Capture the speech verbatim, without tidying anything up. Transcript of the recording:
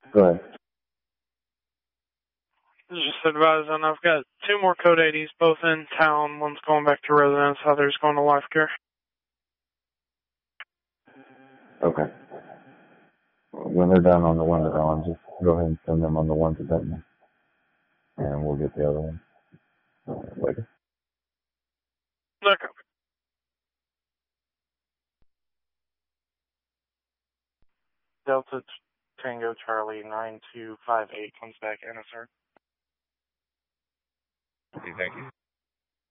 Go ahead. Just advising, I've got two more code eighties, both in town. One's going back to residence, other's going to life care. Okay. When they're done on the one to Dawn, just go ahead and send them on the one to Benton. And we'll get the other one uh, later. Okay. Delta Tango Charlie nine two five eight comes back in, sir. Okay, thank you.